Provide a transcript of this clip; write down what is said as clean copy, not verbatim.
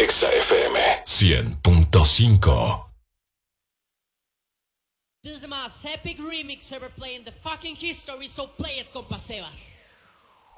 Exa FM 100.5. This is the most epic remix ever played in the fucking history, so play it, compa Sebas.